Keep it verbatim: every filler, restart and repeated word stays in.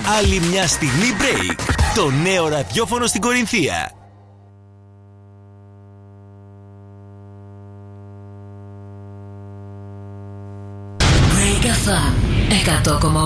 Άλλη μια στιγμή break. Το νέο ραδιόφωνο στην Κορινθία. Break εφ εμ εκατό κόμμα